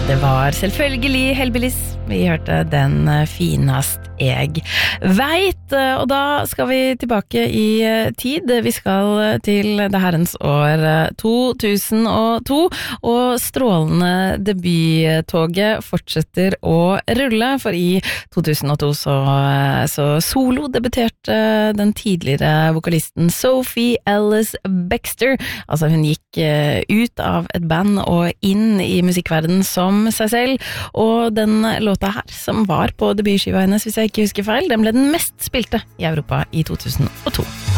Det var selvfølgelig Hellbillies. Vi hørte den finast jeg vet, og da skal vi tilbake i tid. Vi skal til det herrens år 2002, og strålende debuttoget fortsetter å rulle, for i 2002 så solo-debuterte den tidligere vokalisten Sophie Ellis Bextor. Altså hun gikk ut av et band og inn i musikkverdenen som seg selv, og den låta her, som var på debutskiva hennes, hvis jeg ikke husker feil, den ble den mest spilte i Europa i 2002.